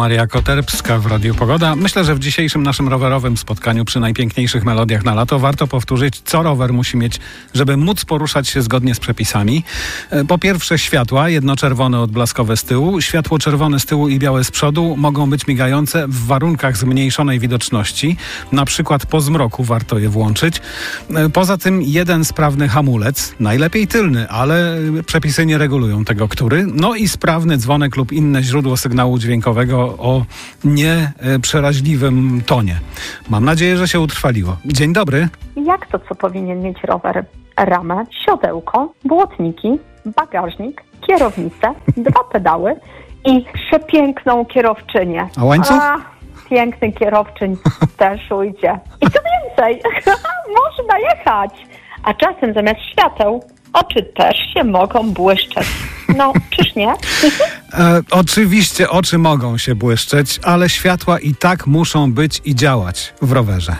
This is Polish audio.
Maria Koterbska w Radiu Pogoda. Myślę, że w dzisiejszym naszym rowerowym spotkaniu przy najpiękniejszych melodiach na lato warto powtórzyć, co rower musi mieć, żeby móc poruszać się zgodnie z przepisami. Po pierwsze światła, jedno-czerwone odblaskowe z tyłu, światło czerwone z tyłu i białe z przodu mogą być migające w warunkach zmniejszonej widoczności. Na przykład po zmroku warto je włączyć. Poza tym jeden sprawny hamulec, najlepiej tylny, ale przepisy nie regulują tego, który. No i sprawny dzwonek lub inne źródło sygnału dźwiękowego o nieprzeraźliwym tonie. Mam nadzieję, że się utrwaliło. Dzień dobry. Jak to, co powinien mieć rower? Ramę, siodełko, błotniki, bagażnik, kierownicę, 2 pedały i przepiękną kierowczynię. A łańcuch? Piękny kierowczyń też ujdzie. I co więcej, można jechać. A czasem zamiast świateł oczy też się mogą błyszczeć. No, czyż nie? Oczywiście oczy mogą się błyszczeć, ale światła i tak muszą być i działać w rowerze.